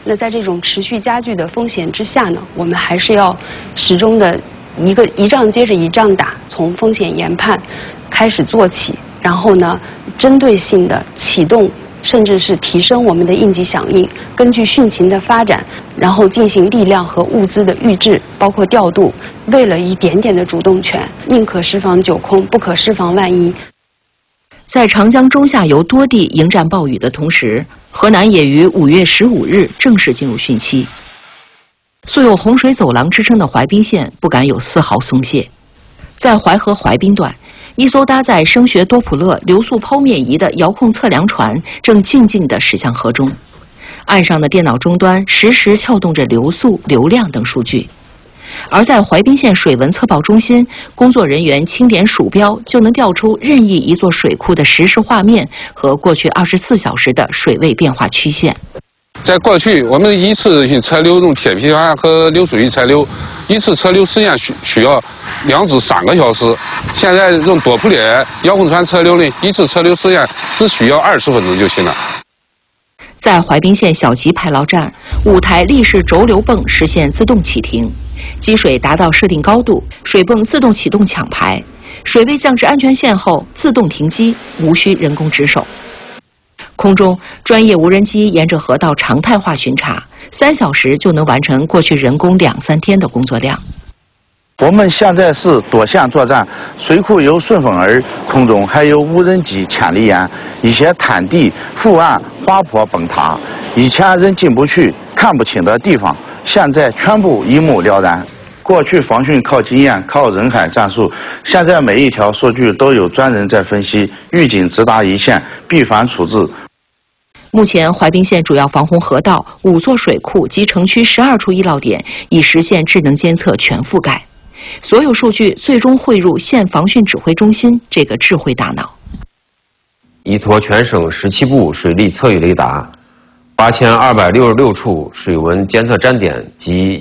那在这种持续加剧的风险之下呢，我们还是要始终的一仗接着一仗打，从风险研判开始做起，然后呢，针对性的启动，甚至是提升我们的应急响应，根据汛情的发展，然后进行力量和物资的预置，包括调度，为了一点点的主动权，宁可十防九空，不可失防万一。 在长江中下游多地迎战暴雨的同时，河南也于5月15日正式进入汛期。素有洪水走廊之称的淮滨县不敢有丝毫松懈，在淮河淮滨段，一艘搭载声学多普勒流速剖面仪的遥控测量船正静静地驶向河中，岸上的电脑终端实时跳动着流速、流量等数据。而在淮滨县水文测报中心，工作人员轻点鼠标就能调出任意一座水库的实时画面和过去24小时的水位变化曲线。 在过去，我们一次性测流用铁皮船和流水仪测流，一次测流时间需要2至3个小时。现在用多普勒遥控船测流呢，一次测流时间只需要20分钟就行了。 在淮滨县小集排涝站，5台立式轴流泵实现自动启停，积水达到设定高度，水泵自动启动抢排，水位降至安全线后自动停机，无需人工值守。空中专业无人机沿着河道常态化巡查，3小时就能完成过去人工2、3天的工作量。 我们现在是多线作战，水库有顺风耳，空中还有无人机千里眼，一些滩地、湖岸、滑坡崩塌，以前人进不去、看不清的地方，现在全部一目了然。过去防汛靠经验、靠人海战术，现在每一条数据都有专人在分析，预警直达一线，闭环处置。 目前，淮滨县主要防洪河道、5座水库及城区12处易涝点已实现智能监测全覆盖。所有数据最终汇入县防汛指挥中心这个智慧大脑。 依托全省17部水利测预雷达、8266处水文监测站点及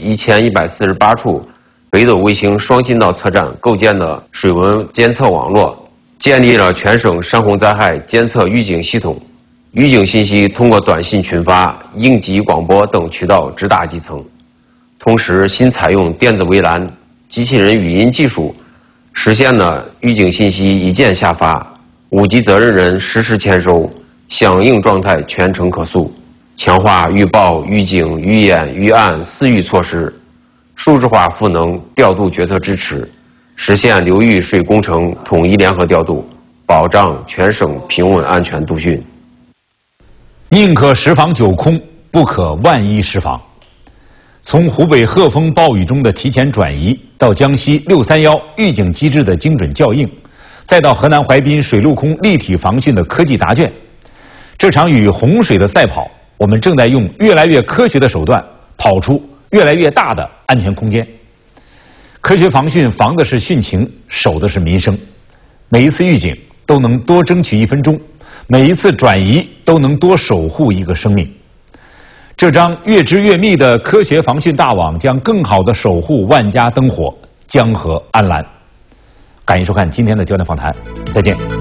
1148处北斗卫星双信道测站构建的水文监测网络，建立了全省山洪灾害监测预警系统。预警信息通过短信群发、应急广播等渠道直达基层。同时，新采用电子围栏、机器人语音技术，实现了预警信息一键下发，5级责任人实时签收，响应状态全程可溯，强化预报、预警、预演、预案4预措施，数字化赋能调度决策支持，实现流域水工程统一联合调度，保障全省平稳安全度汛。 宁可十防九空，不可万一失防。从湖北鹤峰暴雨中的提前转移，到江西631预警机制的精准校应，再到河南淮滨水陆空立体防汛的科技答卷，这场与洪水的赛跑，我们正在用越来越科学的手段跑出越来越大的安全空间。科学防汛防的是汛情，守的是民生。每一次预警都能多争取1分钟，每一次转移都能多守护一个生命。这张越织越密的科学防汛大网将更好地守护万家灯火，江河安澜。感谢收看今天的焦点访谈，再见。